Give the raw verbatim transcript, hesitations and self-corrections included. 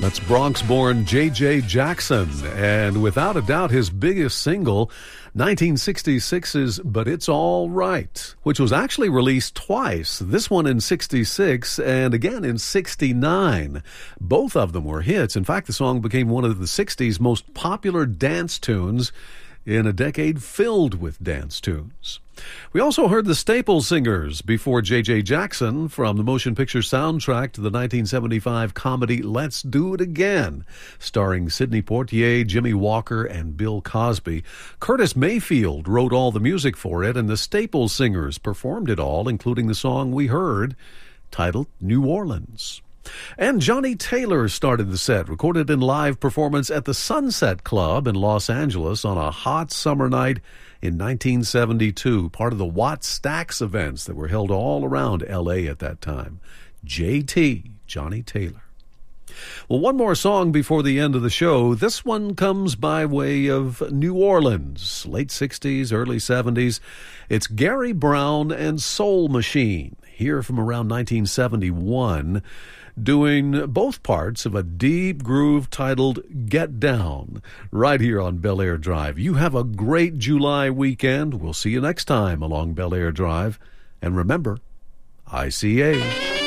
That's Bronx-born J J Jackson, and without a doubt his biggest single, nineteen sixty-six's But It's All Right, which was actually released twice, this one in sixty-six and again in sixty-nine. Both of them were hits. In fact, the song became one of the sixties most popular dance tunes in a decade filled with dance tunes. We also heard the Staple Singers before J J Jackson from the motion picture soundtrack to the nineteen seventy-five comedy Let's Do It Again, starring Sidney Poitier, Jimmy Walker, and Bill Cosby. Curtis Mayfield wrote all the music for it, and the Staple Singers performed it all, including the song we heard, titled New Orleans. And Johnny Taylor started the set, recorded in live performance at the Sunset Club in Los Angeles on a hot summer night in nineteen seventy-two, part of the Watt Stax events that were held all around L A at that time. J T, Johnny Taylor. Well, one more song before the end of the show. This one comes by way of New Orleans, late sixties, early seventies. It's Gary Brown and Soul Machine, here from around nineteen seventy-one, doing both parts of a deep groove titled Get Down, right here on Bel Air Drive. You have a great July weekend. We'll see you next time along Bel Air Drive. And remember, I C A.